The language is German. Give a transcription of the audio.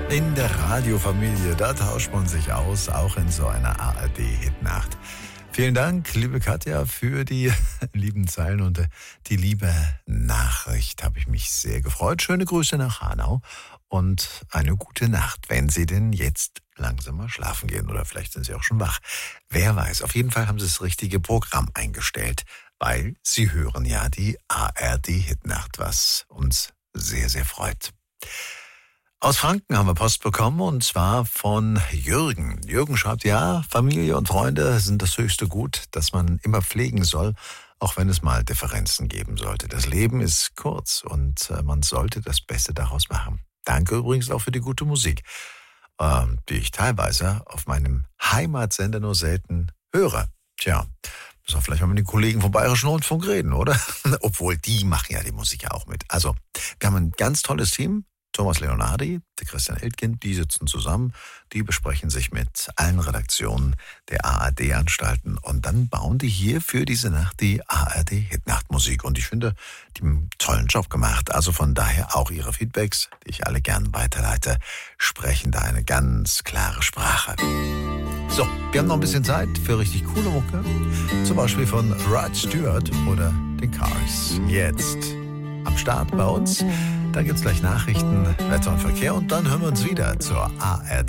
In der Radiofamilie, da tauscht man sich aus, auch in so einer ARD-Hitnacht. Vielen Dank, liebe Katja, für die lieben Zeilen und die liebe Nachricht. Habe ich mich sehr gefreut. Schöne Grüße nach Hanau und eine gute Nacht, wenn Sie denn jetzt langsam mal schlafen gehen oder vielleicht sind Sie auch schon wach. Wer weiß, auf jeden Fall haben Sie das richtige Programm eingestellt, weil Sie hören ja die ARD-Hitnacht, was uns sehr, sehr freut. Aus Franken haben wir Post bekommen und zwar von Jürgen. Jürgen schreibt, ja, Familie und Freunde sind das höchste Gut, das man immer pflegen soll, auch wenn es mal Differenzen geben sollte. Das Leben ist kurz und man sollte das Beste daraus machen. Danke übrigens auch für die gute Musik, die ich teilweise auf meinem Heimatsender nur selten höre. Tja, müssen wir vielleicht mal mit den Kollegen vom Bayerischen Rundfunk reden, oder? Obwohl, die machen ja die Musik ja auch mit. Also, wir haben ein ganz tolles Team. Thomas Leonardi, der Christian Eltgen, die sitzen zusammen, die besprechen sich mit allen Redaktionen der ARD-Anstalten und dann bauen die hier für diese Nacht die ARD-Hitnachtmusik. Und ich finde, die haben einen tollen Job gemacht. Also von daher auch ihre Feedbacks, die ich alle gern weiterleite, sprechen da eine ganz klare Sprache. So, wir haben noch ein bisschen Zeit für richtig coole Mucke, zum Beispiel von Rod Stewart oder den Cars. Jetzt am Start bei uns. Dann gibt's gleich Nachrichten, Wetter und Verkehr und dann hören wir uns wieder zur ARD.